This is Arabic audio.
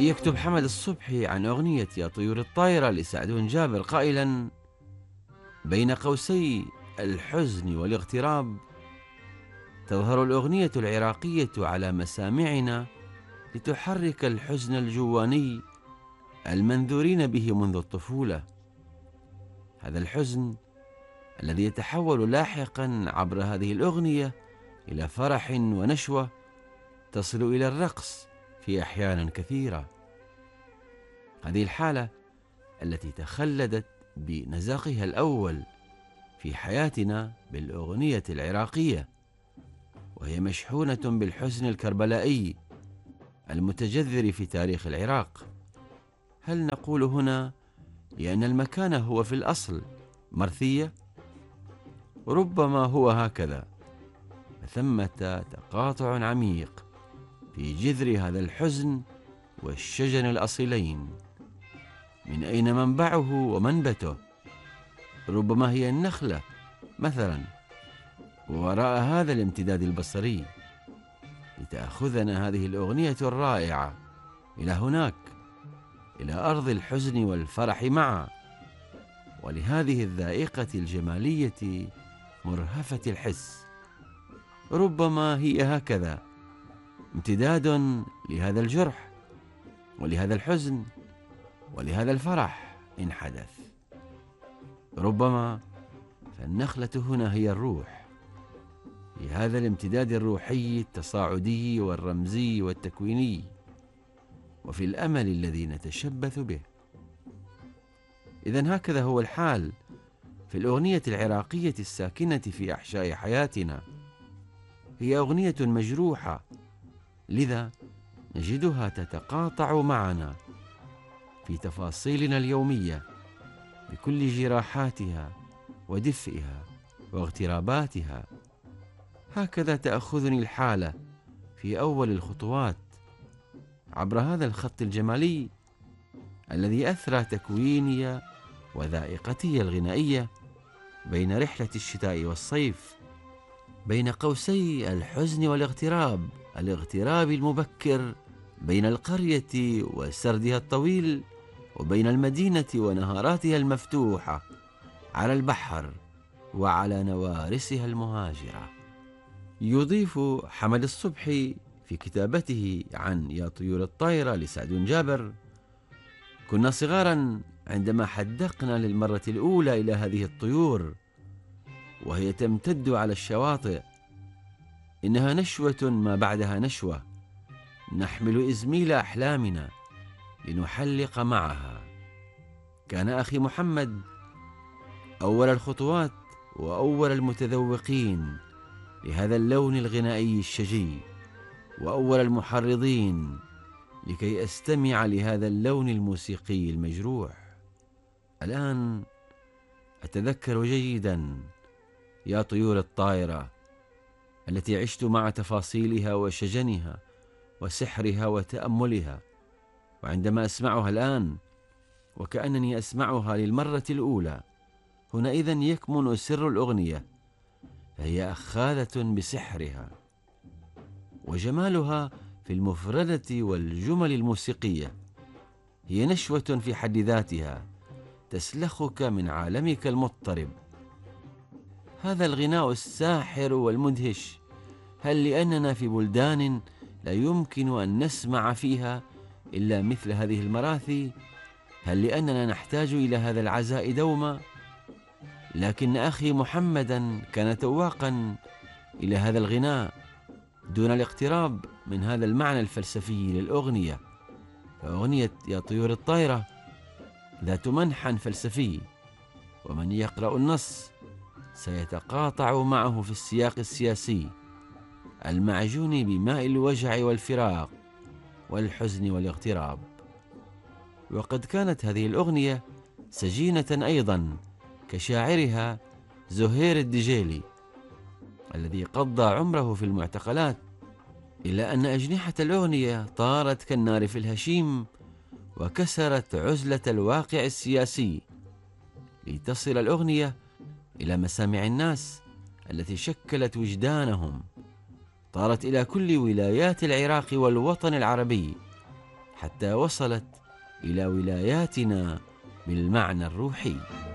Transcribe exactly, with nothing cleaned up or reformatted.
يكتب حمد الصبحي عن أغنية يا طيور الطايرة لسعدون جابر قائلا: بين قوسي الحزن والاغتراب تظهر الأغنية العراقية على مسامعنا لتحرك الحزن الجواني المنذورين به منذ الطفولة. هذا الحزن الذي يتحول لاحقا عبر هذه الأغنية إلى فرح ونشوة تصل إلى الرقص في أحيان كثيرة. هذه الحالة التي تخلدت بنزاقها الأول في حياتنا بالأغنية العراقية، وهي مشحونة بالحزن الكربلائي المتجذر في تاريخ العراق. هل نقول هنا لأن المكان هو في الأصل مرثية؟ ربما هو هكذا، فثمة تقاطع عميق في جذر هذا الحزن والشجن الأصيلين. من أين منبعه ومنبته؟ ربما هي النخلة مثلا، ووراء هذا الامتداد البصري لتأخذنا هذه الأغنية الرائعة إلى هناك، إلى أرض الحزن والفرح معا، ولهذه الذائقة الجمالية مرهفة الحس. ربما هي هكذا امتداد لهذا الجرح ولهذا الحزن ولهذا الفرح إن حدث. ربما فالنخلة هنا هي الروح، في هذا الامتداد الروحي التصاعدي والرمزي والتكويني، وفي الأمل الذي نتشبث به. إذن هكذا هو الحال في الأغنية العراقية الساكنة في أحشاء حياتنا. هي أغنية مجروحة، لذا نجدها تتقاطع معنا في تفاصيلنا اليومية بكل جراحاتها ودفئها واغتراباتها. هكذا تأخذني الحالة في أول الخطوات عبر هذا الخط الجمالي الذي أثرى تكويني وذائقتي الغنائية بين رحلة الشتاء والصيف، بين قوسي الحزن والاغتراب، الاغتراب المبكر بين القرية وسردها الطويل، وبين المدينة ونهاراتها المفتوحة على البحر وعلى نوارسها المهاجرة. يضيف حمد الصبحي في كتابته عن يا طيور الطايرة لسعدون جابر: كنا صغارا عندما حدقنا للمرة الأولى إلى هذه الطيور وهي تمتد على الشواطئ، إنها نشوة ما بعدها نشوة، نحمل إزميل أحلامنا لنحلق معها. كان أخي محمد أول الخطوات وأول المتذوقين لهذا اللون الغنائي الشجي، وأول المحرضين لكي أستمع لهذا اللون الموسيقي المجروح. الآن أتذكر جيدا يا طيور الطائرة التي عشت مع تفاصيلها وشجنها وسحرها وتأملها، وعندما أسمعها الآن وكأنني أسمعها للمرة الأولى، هنا إذن يكمن سر الأغنية، فهي أخاذة بسحرها وجمالها في المفردة والجمل الموسيقية. هي نشوة في حد ذاتها تسلخك من عالمك المضطرب. هذا الغناء الساحر والمدهش، هل لأننا في بلدان لا يمكن أن نسمع فيها إلا مثل هذه المراثي؟ هل لأننا نحتاج إلى هذا العزاء دوما؟ لكن أخي محمدا كان تواقا إلى هذا الغناء دون الاقتراب من هذا المعنى الفلسفي للأغنية. فأغنية يا طيور الطايرة ذات منحى فلسفي، ومن يقرأ النص سيتقاطع معه في السياق السياسي المعجون بماء الوجع والفراق والحزن والاغتراب. وقد كانت هذه الأغنية سجينة أيضا كشاعرها زهير الدجيلي الذي قضى عمره في المعتقلات، إلا أن أجنحة الأغنية طارت كالنار في الهشيم وكسرت عزلة الواقع السياسي لتصل الأغنية إلى مسامع الناس التي شكلت وجدانهم، طارت إلى كل ولايات العراق والوطن العربي، حتى وصلت إلى ولاياتنا بالمعنى الروحي.